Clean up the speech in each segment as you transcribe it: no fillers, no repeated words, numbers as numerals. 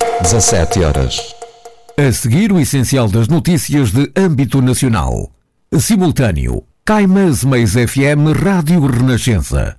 17 horas. A seguir, o essencial das notícias de âmbito nacional. Simultâneo. Caimãs Mais FM Rádio Renascença.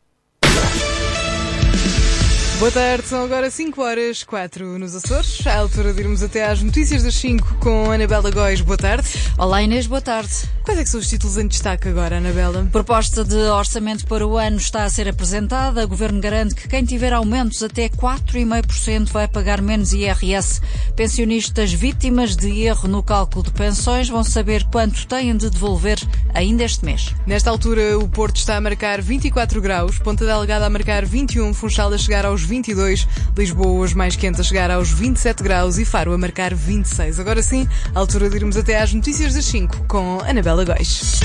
Boa tarde, são agora 5h04 nos Açores. À altura de irmos até às notícias das 5 com Anabela Góis. Boa tarde. Olá Inês, boa tarde. Quais é que são os títulos em destaque agora, Anabela? Proposta de orçamento para o ano está a ser apresentada. O Governo garante que quem tiver aumentos até 4,5% vai pagar menos IRS. Pensionistas vítimas de erro no cálculo de pensões vão saber quanto têm de devolver ainda este mês. Nesta altura, o Porto está a marcar 24 graus, Ponta Delgada a marcar 21, Funchal a chegar aos 22, Lisboa hoje mais quente a chegar aos 27 graus e Faro a marcar 26. Agora sim, à altura de irmos até às notícias das 5 com Anabela Góis.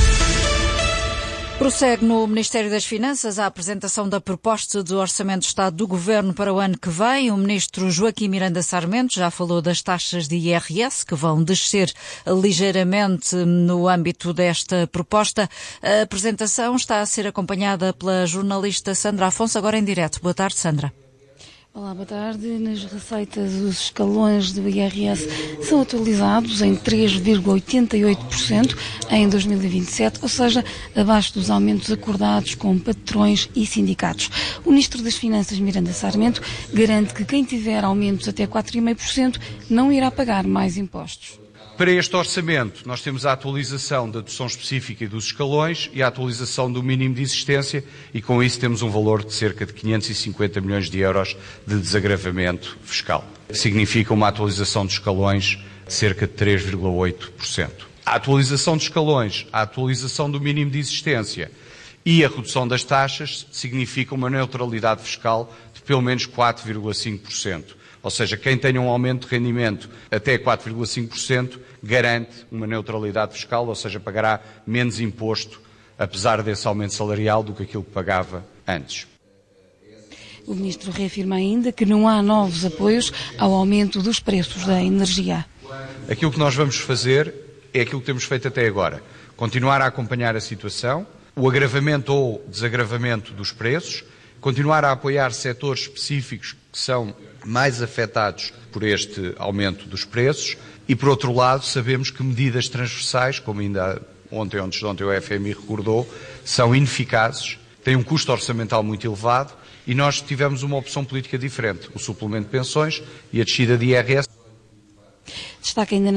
Prossegue no Ministério das Finanças a apresentação da proposta de Orçamento de Estado do Governo para o ano que vem. O Ministro Joaquim Miranda Sarmento já falou das taxas de IRS, que vão descer ligeiramente no âmbito desta proposta. A apresentação está a ser acompanhada pela jornalista Sandra Afonso, agora em direto. Boa tarde, Sandra. Olá, boa tarde. Nas receitas, os escalões do IRS são atualizados em 3,88% em 2027, ou seja, abaixo dos aumentos acordados com patrões e sindicatos. O Ministro das Finanças, Miranda Sarmento, garante que quem tiver aumentos até 4,5% não irá pagar mais impostos. Para este orçamento, nós temos a atualização da dedução específica e dos escalões e a atualização do mínimo de existência e, com isso, temos um valor de cerca de 550 milhões de euros de desagravamento fiscal. Significa uma atualização dos escalões de cerca de 3,8%. A atualização dos escalões, a atualização do mínimo de existência e a redução das taxas significa uma neutralidade fiscal de pelo menos 4,5%. Ou seja, quem tenha um aumento de rendimento até 4,5% garante uma neutralidade fiscal, ou seja, pagará menos imposto, apesar desse aumento salarial, do que aquilo que pagava antes. O Ministro reafirma ainda que não há novos apoios ao aumento dos preços da energia. Aquilo que nós vamos fazer é aquilo que temos feito até agora. Continuar a acompanhar a situação, o agravamento ou desagravamento dos preços, continuar a apoiar setores específicos que são mais afetados por este aumento dos preços e, por outro lado, sabemos que medidas transversais, como ainda ontem ou antes de ontem o FMI recordou, são ineficazes, têm um custo orçamental muito elevado e nós tivemos uma opção política diferente, o suplemento de pensões e a descida de IRS. Destaca ainda